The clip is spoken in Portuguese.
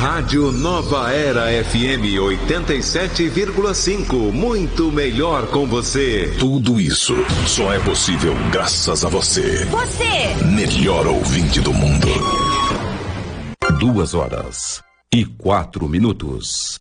Rádio Nova Era FM 87,5. Muito melhor com você. Tudo isso só é possível graças a você. Você! Melhor ouvinte do mundo. 2h04.